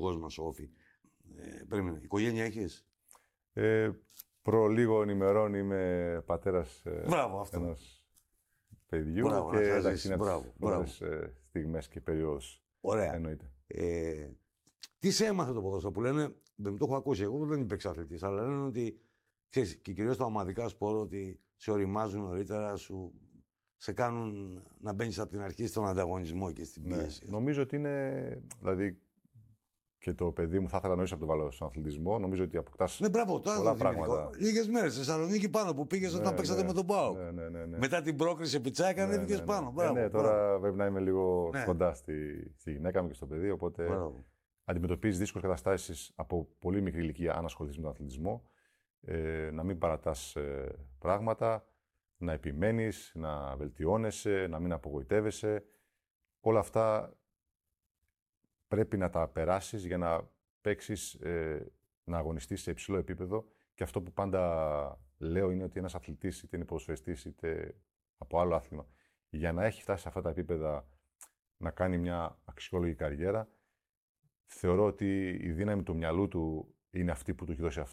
κόσμο σου, Όφη. Περίμενε. Οικογένεια έχεις? Προ λίγων ημερών είμαι πατέρας ενός παιδιού. Μπράβο, και εντάξει, είναι πολλές στιγμές και περίοδους. Ωραία. Εννοείται. Τι σε έμαθε το ποδόσφαιρο που λένε, δεν το έχω ακούσει, εγώ δεν είμαι εξαθλητής, αλλά λένε ότι, ξέρεις, και κυρίως τα ομαδικά σπορ, ότι σε οριμάζουν νωρίτερα, σε κάνουν να μπαίνεις από την αρχή στον ανταγωνισμό και στην πίεση. Νομίζω ότι είναι, δηλαδή, και το παιδί μου θα ήθελα να νοήσω από το βάλω στον αθλητισμό. Νομίζω ότι αποκτάς πολλά πράγματα. Λίγες μέρες στη Θεσσαλονίκη πάνω που πήγες όταν παίξατε με τον ΠΑΟΚ. Ναι. Μετά την πρόκριση πιτσάκα ανέβηκες πάνω. Μπράβο, τώρα πρέπει να είμαι λίγο κοντά στη γυναίκα μου και στο παιδί. Οπότε αντιμετωπίζεις δύσκολες καταστάσεις από πολύ μικρή ηλικία αν ασχοληθείς με τον αθλητισμό. Να μην παρατάς πράγματα, να επιμένεις, να βελτιώνεσαι, να μην απογοητεύεσαι. Όλα αυτά πρέπει να τα περάσεις για να παίξεις, να αγωνιστείς σε υψηλό επίπεδο. Και αυτό που πάντα λέω είναι ότι ένας αθλητής, είτε είναι ποδοσφαιριστής, είτε από άλλο άθλημα, για να έχει φτάσει σε αυτά τα επίπεδα να κάνει μια αξιόλογη καριέρα, θεωρώ ότι η δύναμη του μυαλού του είναι αυτή που του έχει δώσει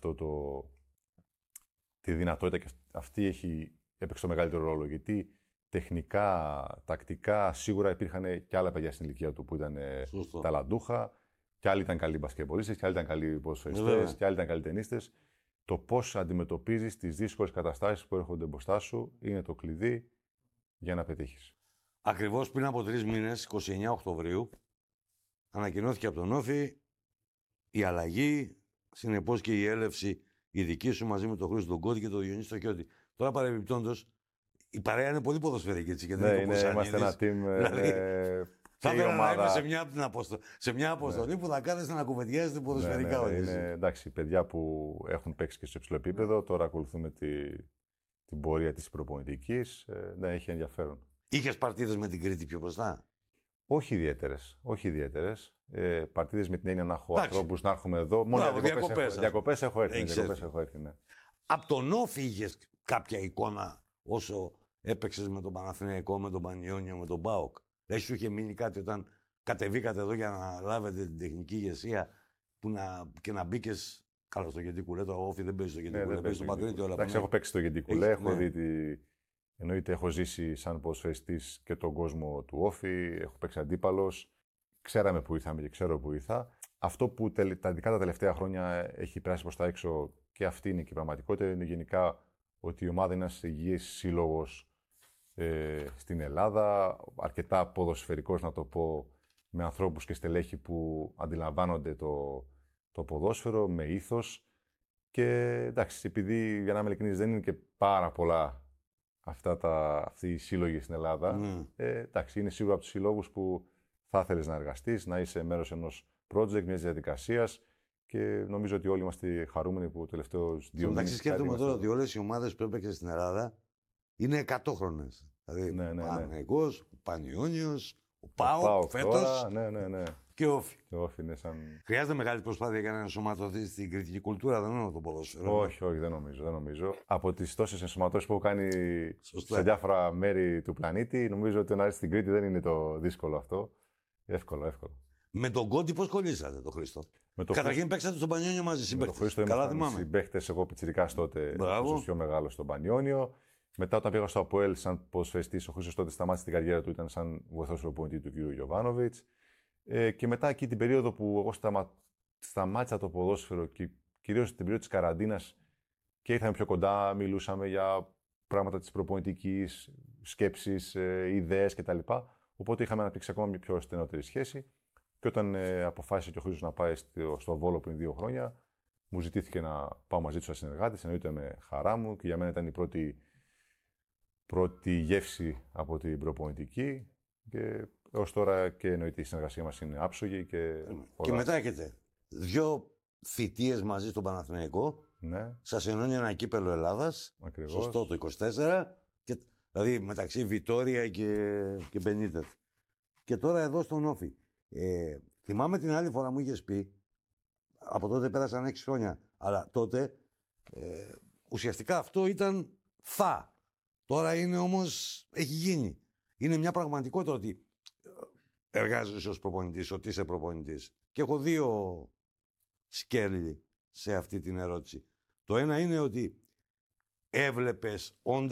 τη δυνατότητα και αυτή έπαιξε το μεγαλύτερο ρόλο. Γιατί τεχνικά, τακτικά, σίγουρα υπήρχαν και άλλα παιδιά στην ηλικία του που ήταν ταλαντούχα, και άλλοι ήταν καλοί μπασκετμπολίστες, και άλλοι ήταν καλοί ποδοσφαιριστές, και άλλοι ήταν καλοί τενίστες. Το πώς αντιμετωπίζεις τις δύσκολες καταστάσεις που έρχονται μπροστά σου είναι το κλειδί για να πετύχεις. Ακριβώς πριν από 3 μήνες, 29 Οκτωβρίου, ανακοινώθηκε από τον Όφη η αλλαγή, συνεπώς και η έλευση η δική σου μαζί με τον Χρήστο τον Κώτη και τον Διονύση το Κιώτη. Τώρα παρεμπιπτόντως, η παρέα είναι πολύ ποδοσφαιρική, έτσι, και δεν είναι είμαστε ένα team. Θα ήθελα να είμαι σε μια αποστολή που θα κάνετε να κουβεντιάζετε ποδοσφαιρικά όλοι. Είναι εντάξει, παιδιά που έχουν παίξει και στο υψηλό επίπεδο. Τώρα ακολουθούμε την πορεία της προπονητικής. Έχει ενδιαφέρον. Είχες παρτίδες με την Κρήτη πιο μπροστά? Όχι ιδιαίτερες. Παρτίδες με την έννοια να έχω ανθρώπους να έρχομαι εδώ. Μόνο διακοπές έχω έρθει. Ναι. Από τον Όφη είχες κάποια εικόνα όσο έπαιξες με τον Παναθηναϊκό, με τον Πανιόνιο, με τον ΠΑΟΚ? Δεν σου είχε μείνει κάτι όταν κατεβήκατε εδώ για να λάβετε την τεχνική ηγεσία και να μπήκες? Καλά, στο Γεντικουλέ, το Όφη δεν παίζει στο Γεντικουλέ, παίζει στο Πατρίτη, όλα. Εντάξει, έχω παίξει στο Γεντικουλέ, έχω δει εννοείται, έχω ζήσει σαν ποδοσφαιριστής και τον κόσμο του Όφη, έχω παίξει αντίπαλος. Ξέραμε που ήρθαμε και ξέρω που ήρθα. Αυτό που τα τελευταία χρόνια έχει περάσει προς τα έξω, και αυτή είναι και η πραγματικότητα, είναι γενικά ότι η ομάδα είναι ένας υγιής σύλλογος στην Ελλάδα, αρκετά ποδοσφαιρικός να το πω, με ανθρώπους και στελέχη που αντιλαμβάνονται το ποδόσφαιρο, με ήθος. Και εντάξει, επειδή για να είμαι ειλικρινής δεν είναι και πάρα πολλά αυτοί οι σύλλογοι στην Ελλάδα, εντάξει, είναι σίγουρα από τους συλλόγους που θα ήθελες να εργαστείς, να είσαι μέρος ενός project, μιας διαδικασίας, και νομίζω ότι όλοι είμαστε χαρούμενοι που τελευταίους 2 μήνες. Εντάξει, σκέφτομαι τώρα ότι όλες οι ομάδες που έπαιξαν στην Ελλάδα είναι 100χρονες. Δηλαδή, ο Παναθηναϊκός, ο Πανιόνιος, ο ΠΑΟΚ φέτος. Ναι. Και ο Όφη. Είναι σαν... Χρειάζεται μεγάλη προσπάθεια για να ενσωματωθεί στην κριτική κουλτούρα, δεν είναι το ποδόσφαιρο? Όχι, δεν νομίζω. Από τις τόσες ενσωματώσεις που έχω κάνει σε διάφορα μέρη του πλανήτη, νομίζω ότι να έρθει στην Κρήτη δεν είναι το δύσκολο αυτό. Εύκολο. Με τον Κόντι πώς κολλήσατε, τον Χρήστο? Καταρχήν παίξατε στον Πανιόνιο μαζί, συμπαίκτες. Με τον Χρήστο ήμασταν συμπαίκτες, εγώ πιτσιρικάς τότε, ίσως πιο μεγάλος στον Πανιόνιο. Μετά, όταν πήγα στο ΑΠΟΕΛ σαν ποδοσφαιριστής, ο Χρήστος τότε σταμάτησε την καριέρα του, ήταν σαν βοηθός προπονητή του κ. Γιοβάνοβιτς. Και μετά, εκεί την περίοδο που εγώ σταμάτησα το ποδόσφαιρο, και κυρίως την περίοδο της καραντίνας, και ήρθαμε πιο κοντά, μιλούσαμε για πράγματα της προπονητικής, σκέψεις, ιδέες κτλ. Οπότε είχαμε αναπτύξει ακόμα μια πιο στενότερη σχέση. Και όταν αποφάσισε και ο Χρήστος να πάει στο Βόλο πριν 2 χρόνια, μου ζητήθηκε να πάω μαζί του σαν συνεργάτης, εννοείται με χαρά μου, και για μένα ήταν η πρώτη γεύση από την προπονητική. Και έως τώρα και εννοείται η συνεργασία μας είναι άψογη. Και μετά έχετε 2 θητείες μαζί στον Παναθηναϊκό. Ναι. Σας ενώνει ένα κύπελλο Ελλάδας. Ακριβώς. Σωστό, το 24. Δηλαδή μεταξύ Βιτόρια και Μπενίτεθ. Και τώρα εδώ στον Όφη. Θυμάμαι την άλλη φορά μου είχες πει, από τότε πέρασαν 6 χρόνια, αλλά τότε ουσιαστικά αυτό ήταν Τώρα είναι όμως, έχει γίνει. Είναι μια πραγματικότητα ότι εργάζεσαι ως προπονητής, ότι είσαι προπονητής. Και έχω δύο σκέλη σε αυτή την ερώτηση. Το ένα είναι ότι έβλεπες όντας